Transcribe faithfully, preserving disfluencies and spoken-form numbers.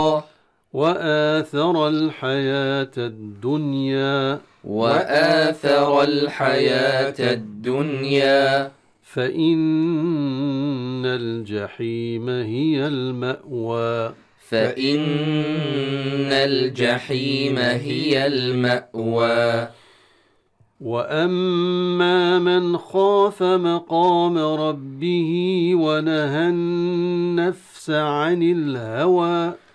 وآثر الحياة الدنيا وآثر الحياة الدنيا فإن الجحيم هي المأوى فإن الجحيم هي المأوى. وأما من خاف مقام ربه ونهى النفس عن الهوى